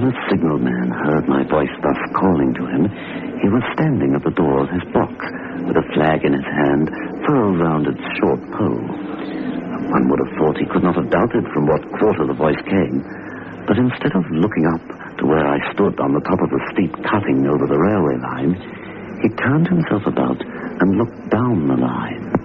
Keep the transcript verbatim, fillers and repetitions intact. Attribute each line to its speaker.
Speaker 1: When the signalman heard my voice thus calling to him, he was standing at the door of his box with a flag in his hand furled round its short pole. One would have thought he could not have doubted from what quarter the voice came, but instead of looking up to where I stood on the top of the steep cutting over the railway line, he turned himself about and looked down the line.